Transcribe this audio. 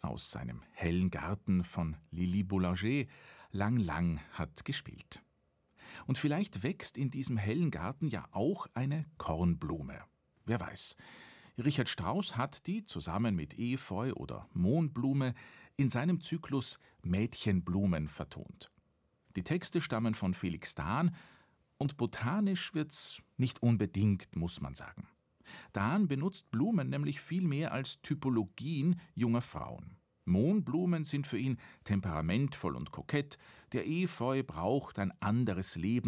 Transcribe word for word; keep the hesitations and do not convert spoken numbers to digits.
aus seinem hellen Garten von Lili Boulanger lang, lang hat gespielt. Und vielleicht wächst in diesem hellen Garten ja auch eine Kornblume. Wer weiß. Richard Strauss hat die zusammen mit Efeu oder Mohnblume in seinem Zyklus Mädchenblumen vertont. Die Texte stammen von Felix Dahn und botanisch wird's nicht unbedingt, muss man sagen. Dahn benutzt Blumen nämlich viel mehr als Typologien junger Frauen. Mohnblumen sind für ihn temperamentvoll und kokett, der Efeu braucht ein anderes Leben